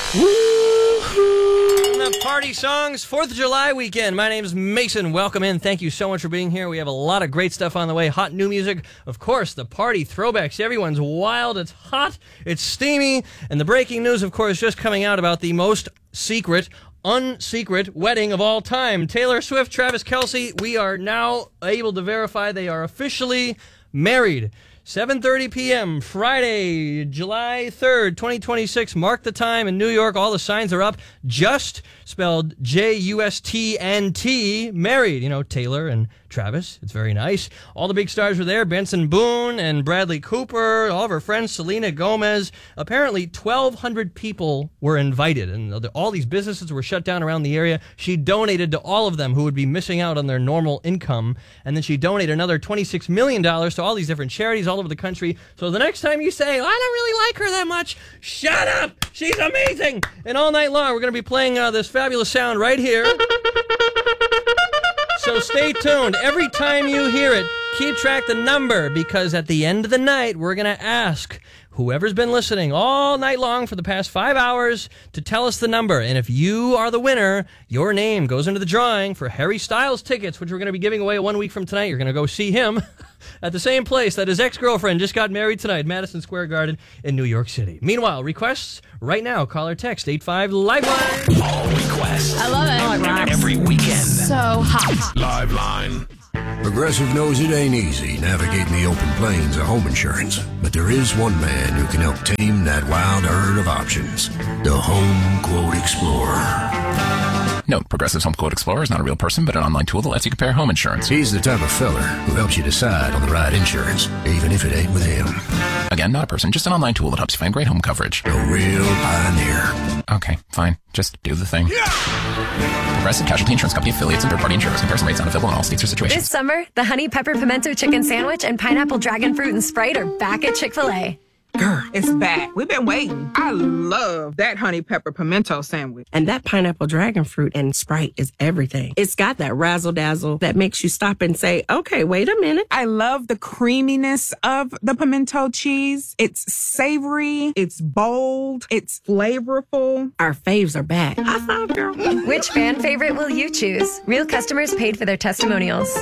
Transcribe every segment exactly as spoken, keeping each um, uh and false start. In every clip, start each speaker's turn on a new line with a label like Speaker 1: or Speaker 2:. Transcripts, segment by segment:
Speaker 1: The party songs, fourth of July weekend. My name is Mason. Welcome in. Thank you so much for being here. We have a lot of great stuff on the way. Hot new music. Of course, the party throwbacks. Everyone's wild. It's hot. It's steamy. And the breaking news, of course, just coming out about the most secret, unsecret wedding of all time. Taylor Swift, Travis Kelce, we are now able to verify they are officially married. seven thirty p.m. Friday, July third, twenty twenty-six. Mark the time in New York. All the signs are up. Just spelled J U S T N T, married. You know, Taylor and Travis. It's very nice. All the big stars were there. Benson Boone and Bradley Cooper, all of her friends, Selena Gomez. Apparently, twelve hundred people were invited, and all these businesses were shut down around the area. She donated to all of them who would be missing out on their normal income, and then she donated another twenty-six million dollars to all these different charities all over the country. So the next time you say, oh, I don't really like her that much, shut up! She's amazing! And all night long, we're going to be playing uh, this fabulous sound right here. So stay tuned. Every time you hear it, keep track the number, because at the end of the night, we're going to ask whoever's been listening all night long for the past five hours to tell us the number. And if you are the winner, your name goes into the drawing for Harry Styles tickets, which we're going to be giving away one week from tonight. You're going to go see him at the same place that his ex-girlfriend just got married tonight, Madison Square Garden in New York City. Meanwhile, requests right now. Call or text eight five Liveline.
Speaker 2: All requests.
Speaker 3: I love it.
Speaker 2: Oh, it rocks. Every weekend.
Speaker 3: So hot.
Speaker 2: Liveline.
Speaker 4: Progressive knows it ain't easy navigating the open plains of home insurance, but there is one man who can help tame that wild herd of options. The Home Quote Explorer.
Speaker 5: Note, Progressive's Home Quote Explorer is not a real person, but an online tool that lets you compare home insurance.
Speaker 4: He's the type of feller who helps you decide on the right insurance, even if it ain't with him.
Speaker 5: Again, not a person, just an online tool that helps you find great home coverage.
Speaker 4: A real pioneer.
Speaker 5: Okay, fine. Just do the thing. Yeah! Progressive Casualty Insurance Company affiliates and third-party insurers. Comparison rates not available in all states or situations.
Speaker 6: This summer, the Honey Pepper Pimento Chicken Sandwich and Pineapple Dragon Fruit and Sprite are back at Chick-fil-A.
Speaker 7: Girl, it's back. We've been waiting. I love that honey pepper pimento sandwich.
Speaker 8: And that pineapple dragon fruit and Sprite is everything. It's got that razzle dazzle that makes you stop and say, okay, wait a minute.
Speaker 7: I love the creaminess of the pimento cheese. It's savory. It's bold. It's flavorful.
Speaker 8: Our faves are back. I thought, girl.
Speaker 6: Which fan favorite will you choose? Real customers paid for their testimonials.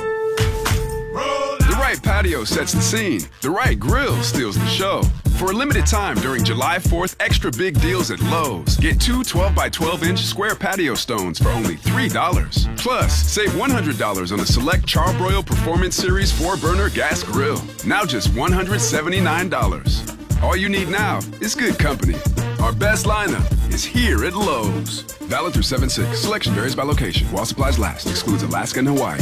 Speaker 9: The right patio sets the scene. The right grill steals the show. For a limited time during July fourth, extra big deals at Lowe's. Get two twelve by twelve inch square patio stones for only three dollars. Plus, save one hundred dollars on a select Charbroil Performance Series four burner gas grill. Now just one hundred seventy-nine dollars. All you need now is good company. Our best lineup is here at Lowe's. Valid through seven six. Selection varies by location. While supplies last. Excludes Alaska and Hawaii.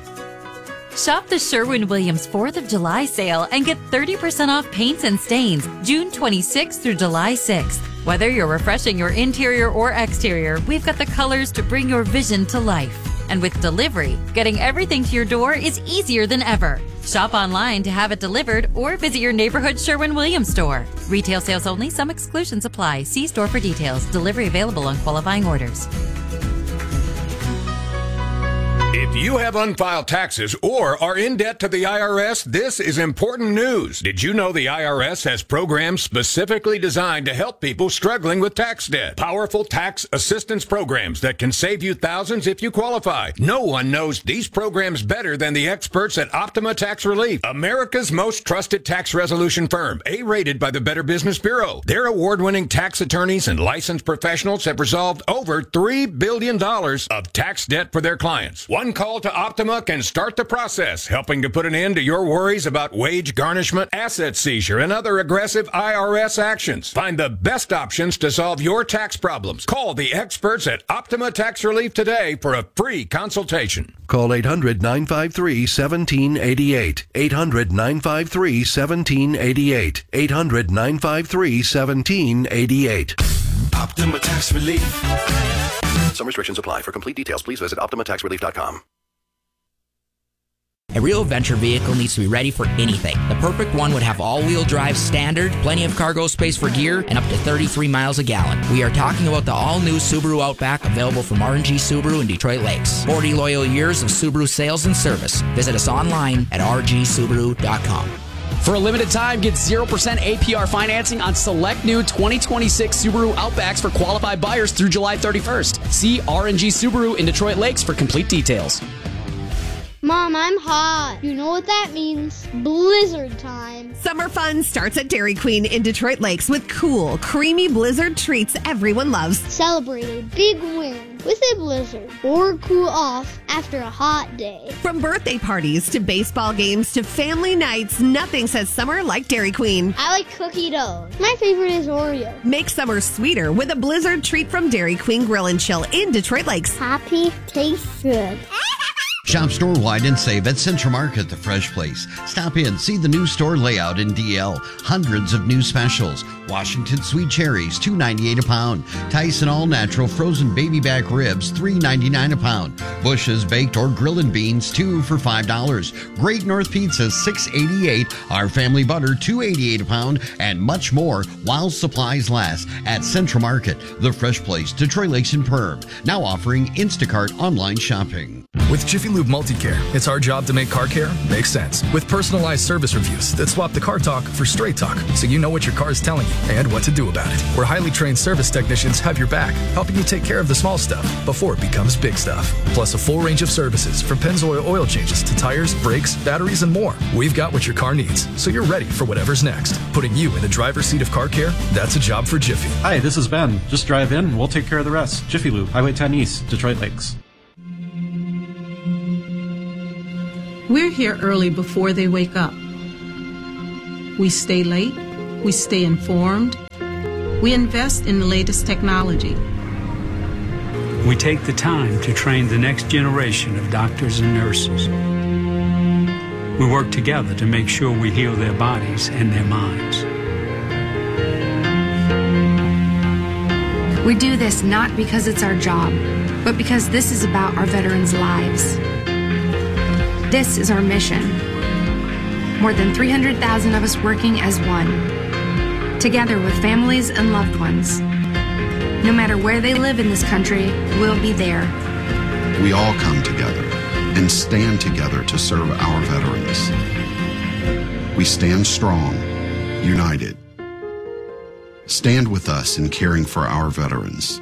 Speaker 10: Shop the Sherwin-Williams fourth of July sale and get thirty percent off paints and stains June twenty-sixth through July sixth. Whether you're refreshing your interior or exterior, we've got the colors to bring your vision to life. And with delivery, getting everything to your door is easier than ever. Shop online to have it delivered or visit your neighborhood Sherwin-Williams store. Retail sales only. Some exclusions apply. See store for details. Delivery available on qualifying orders.
Speaker 11: If you have unfiled taxes or are in debt to the I R S, this is important news. Did you know the I R S has programs specifically designed to help people struggling with tax debt? Powerful tax assistance programs that can save you thousands if you qualify. No one knows these programs better than the experts at Optima Tax Relief, America's most trusted tax resolution firm, A-rated by the Better Business Bureau. Their award-winning tax attorneys and licensed professionals have resolved over three billion dollars of tax debt for their clients. One call to Optima can start the process, helping to put an end to your worries about wage garnishment, asset seizure, and other aggressive I R S actions. Find the best options to solve your tax problems. Call the experts at Optima Tax Relief today for a free consultation.
Speaker 4: Call eight hundred, nine five three, one seven eight eight. eight hundred, nine five three, one seven eight eight. eight hundred, nine five three, one seven eight eight.
Speaker 2: Optima Tax Relief.
Speaker 4: Some restrictions apply. For complete details, please visit optima tax relief dot com.
Speaker 12: A real adventure vehicle needs to be ready for anything. The perfect one would have all-wheel drive standard, plenty of cargo space for gear, and up to thirty-three miles a gallon. We are talking about the all-new Subaru Outback, available from R and G Subaru in Detroit Lakes. forty loyal years of Subaru sales and service. Visit us online at r g subaru dot com.
Speaker 3: For a limited time, get zero percent A P R financing on select new twenty twenty-six Subaru Outbacks for qualified buyers through July thirty-first. See R and G Subaru in Detroit Lakes for complete details.
Speaker 13: Mom, I'm hot. You know what that means? Blizzard time.
Speaker 14: Summer fun starts at Dairy Queen in Detroit Lakes with cool, creamy blizzard treats everyone loves.
Speaker 13: Celebrate a big win with a blizzard or cool off after a hot day.
Speaker 14: From birthday parties to baseball games to family nights, nothing says summer like Dairy Queen.
Speaker 13: I like cookie dough. My favorite is Oreo.
Speaker 14: Make summer sweeter with a blizzard treat from Dairy Queen Grill and Chill in Detroit Lakes.
Speaker 13: Happy tastes good.
Speaker 15: Shop store-wide and save at Central Market, the fresh place. Stop in, see the new store layout in D L. Hundreds of new specials. Washington sweet cherries, two ninety-eight a pound. Tyson all-natural frozen baby back ribs, three ninety-nine a pound. Bush's baked or grilled beans, two for five dollars. Great North Pizza, six eighty-eight. Our family butter, two eighty-eight a pound. And much more while supplies last at Central Market, the fresh place, Detroit Lakes and Perm. Now offering Instacart online shopping.
Speaker 16: With Jiffy Lube Multi-Care, it's our job to make car care make sense. With personalized service reviews that swap the car talk for straight talk, so you know what your car is telling you and what to do about it. Where highly trained service technicians have your back, helping you take care of the small stuff before it becomes big stuff. Plus a full range of services from Pennzoil oil changes to tires, brakes, batteries, and more. We've got what your car needs, so you're ready for whatever's next. Putting you in the driver's seat of car care, that's a job for Jiffy.
Speaker 17: Hi, this is Ben. Just drive in and we'll take care of the rest. Jiffy Lube, Highway ten East, Detroit Lakes.
Speaker 18: We're here early before they wake up. We stay late. We stay informed. We invest in the latest technology.
Speaker 19: We take the time to train the next generation of doctors and nurses. We work together to make sure we heal their bodies and their minds.
Speaker 20: We do this not because it's our job, but because this is about our veterans' lives. This is our mission. More than three hundred thousand of us working as one, together with families and loved ones. No matter where they live in this country, we'll be there.
Speaker 21: We all come together and stand together to serve our veterans. We stand strong, united. Stand with us in caring for our veterans.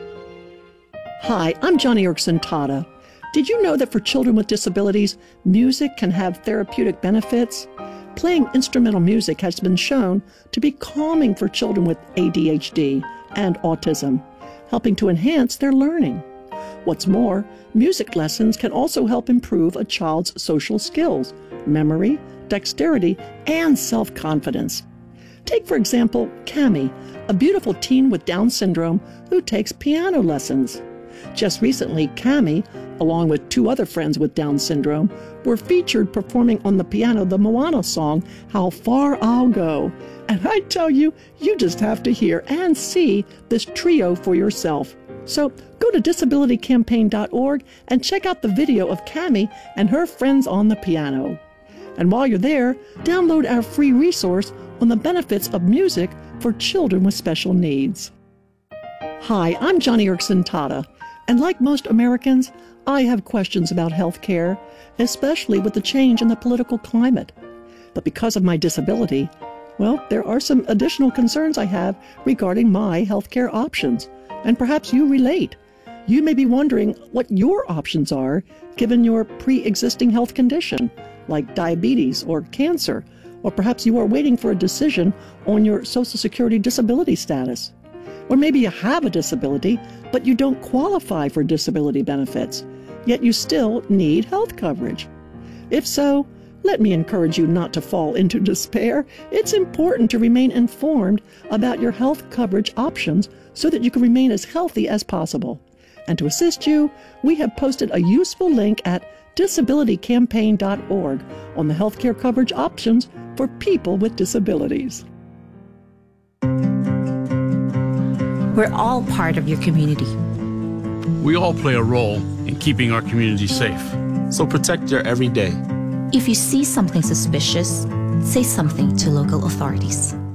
Speaker 22: Hi, I'm Johnny Erickson Tata. Did you know that for children with disabilities, music can have therapeutic benefits? Playing instrumental music has been shown to be calming for children with A D H D and autism, helping to enhance their learning. What's more, music lessons can also help improve a child's social skills, memory, dexterity, and self-confidence. Take, for example, Cami, a beautiful teen with Down syndrome who takes piano lessons. Just recently, Cami, along with two other friends with Down syndrome, were featured performing on the piano the Moana song, How Far I'll Go. And I tell you, you just have to hear and see this trio for yourself. So go to disability campaign dot org and check out the video of Cami and her friends on the piano. And while you're there, download our free resource on the benefits of music for children with special needs. Hi, I'm Johnny Erickson Tata, and like most Americans, I have questions about health care, especially with the change in the political climate. But because of my disability, well, there are some additional concerns I have regarding my health care options, and perhaps you relate. You may be wondering what your options are given your pre-existing health condition, like diabetes or cancer, or perhaps you are waiting for a decision on your Social Security disability status. Or maybe you have a disability, but you don't qualify for disability benefits, yet you still need health coverage. If so, let me encourage you not to fall into despair. It's important to remain informed about your health coverage options so that you can remain as healthy as possible. And to assist you, we have posted a useful link at disability campaign dot org on the healthcare coverage options for people with disabilities.
Speaker 23: We're all part of your community.
Speaker 24: We all play a role in keeping our community safe. So protect your everyday.
Speaker 23: If you see something suspicious, say something to local authorities.